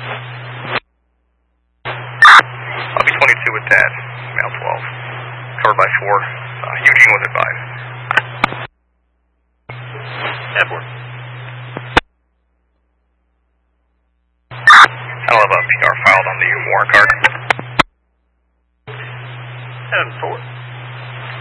I'll be 22 with Dad, male 12. Covered by 4. Eugene was advised. Airport. I'll have a PR filed on the warrant card. 10-4.